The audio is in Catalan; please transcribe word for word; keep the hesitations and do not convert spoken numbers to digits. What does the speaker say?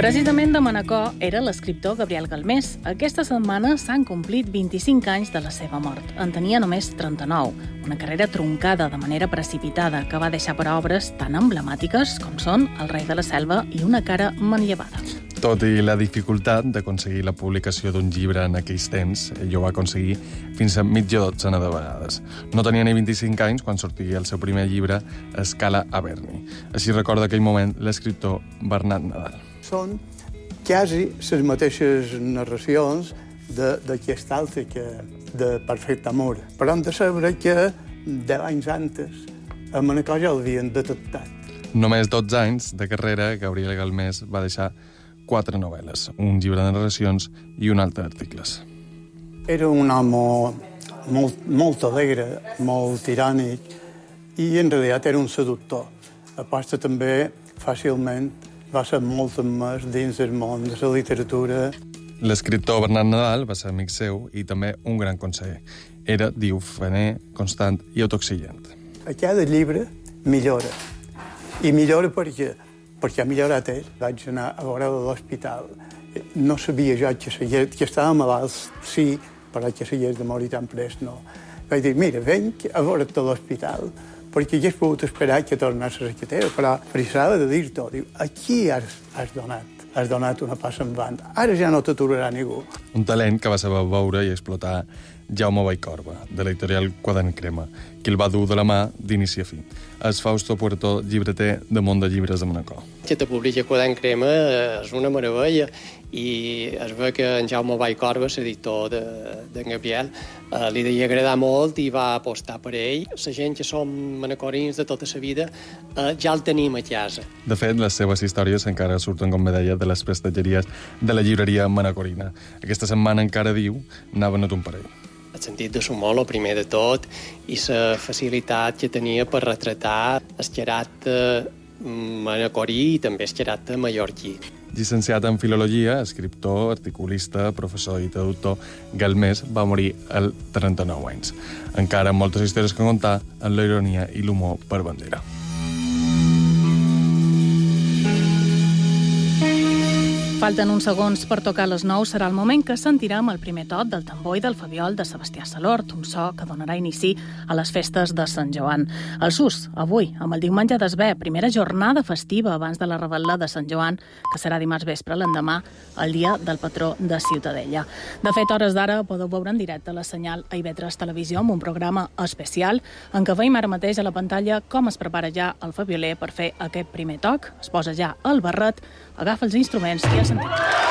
Precisament de Manacor era l'escriptor Gabriel Galmés. Aquesta setmana s'han complit vint-i-cinc anys de la seva mort. En tenia només trenta-nou, una carrera truncada de manera precipitada que va deixar per a obres tan emblemàtiques com són El rei de la selva i Una cara manllevada. Tot i la dificultat d'aconseguir la publicació d'un llibre en aquells temps, ell ho va aconseguir fins a mitja dotzena de vegades. No tenia ni vint-i-cinc anys quan sortia el seu primer llibre, Escala a Berni. Així recorda aquell moment l'escriptor Bernat Nadal. Són quasi les mateixes narracions d'aquest altre, que de Perfecte Amor. Però hem de saber que deu anys antes a Manacor ja l'havien detectat. Només dotze anys de carrera, Gabriel Galmés va deixar quatre novel·les, un llibre de narracions i un altre d'articles. Era un home molt, molt alegre, molt tirànic, i en realitat era un seductor. A part també, fàcilment, va ser molt admès dins del món de la literatura. L'escriptor Bernat Nadal va ser amic seu i també un gran conseller. Era diufaner, constant i autoexigent. A cada llibre millora. I millora perquè, perquè ha millorat ell. Vaig anar a veure a l'hospital. No sabia jo que, seguia, que estava malalt, sí, però que s'hagués de morir tan prest, no. Vaig dir, mira, venc a veure't a l'hospital, perquè hagués pogut esperar que tornessis a casa teva, però frisava de dir-t'ho. Diu, aquí has, has donat, has donat una passa en banda. Ara ja no t'aturarà ningú. Un talent que va saber veure i explotar Jaume Vallcorba, de l'editorial Quadern Crema, que el va dur de la mà d'inici a fi. És Fausto Puerto, llibreter de Món de Llibres de Manacor. Que te publica Quadern Crema és una meravella i es veu que en Jaume Vallcorba, l'editor de, de Gabriel, eh, li devia agradar molt i va apostar per ell. La gent que som manacorins de tota la vida eh, ja el tenim a casa. De fet, les seves històries encara surten, com me deia, de les prestatgeries de la llibreria manacorina. Aquesta setmana encara diu, n'ha venut un parell. El sentit de l'humor, el primer de tot, i la facilitat que tenia per retratar el caràcter manacorí i també el caràcter mallorquí. Llicenciat en Filologia, escriptor, articulista, professor i traductor, Galmés va morir als trenta-nou anys. Encara amb moltes històries que contar, amb la ironia i l'humor per bandera. Falten uns segons per tocar les nou. Serà el moment que sentirem el primer tot del tambor i del fabiol de Sebastià Salort, un so que donarà inici a les festes de Sant Joan. El Sus, avui, amb el diumenge d'Esver, primera jornada festiva abans de la revetla de Sant Joan, que serà dimarts vespre, l'endemà, el dia del patró de Ciutadella. De fet, hores d'ara podeu veure en directe la senyal a I V tres Televisió amb un programa especial en què veiem ara mateix a la pantalla com es prepara ja el fabioler per fer aquest primer toc. Es posa ja el barret, agafa els instruments i ja sentim.